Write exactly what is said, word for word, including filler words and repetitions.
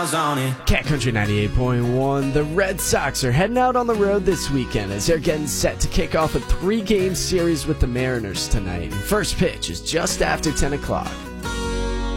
miles on it. Cat Country ninety-eight point one. The Red Sox are heading out on the road this weekend as they're getting set to kick off a three-game series with the Mariners tonight. And first pitch is just after ten o'clock.